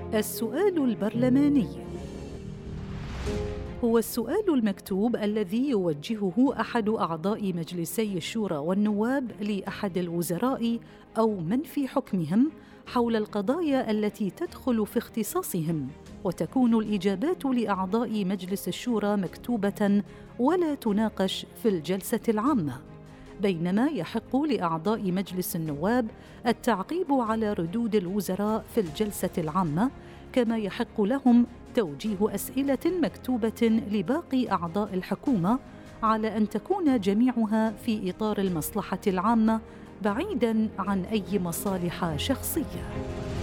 السؤال البرلماني هو السؤال المكتوب الذي يوجهه أحد أعضاء مجلسي الشورى والنواب لأحد الوزراء أو من في حكمهم حول القضايا التي تدخل في اختصاصهم، وتكون الإجابات لأعضاء مجلس الشورى مكتوبة ولا تناقش في الجلسة العامة، بينما يحق لأعضاء مجلس النواب التعقيب على ردود الوزراء في الجلسة العامة، كما يحق لهم توجيه أسئلة مكتوبة لباقي أعضاء الحكومة على أن تكون جميعها في إطار المصلحة العامة بعيداً عن أي مصالح شخصية.